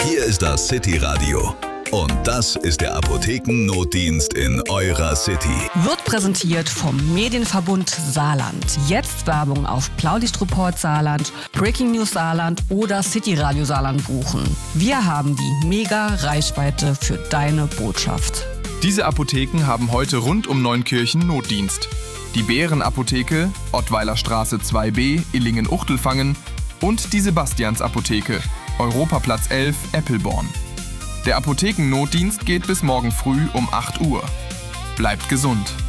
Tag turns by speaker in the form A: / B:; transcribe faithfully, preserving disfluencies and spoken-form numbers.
A: Hier ist das City Radio. Und das ist der Apothekennotdienst in eurer City.
B: Wird präsentiert vom Medienverbund Saarland. Jetzt Werbung auf Blaulichtreport Saarland, Breaking News Saarland oder City Radio Saarland buchen. Wir haben die mega Reichweite für deine Botschaft.
C: Diese Apotheken haben heute rund um Neunkirchen Notdienst. Die Bären-Apotheke, Ottweiler Straße zwei b, Illingen-Uchtelfangen und die Sebastians-Apotheke, Europaplatz elf, Eppelborn. Der Apothekennotdienst geht bis morgen früh um acht Uhr. Bleibt gesund!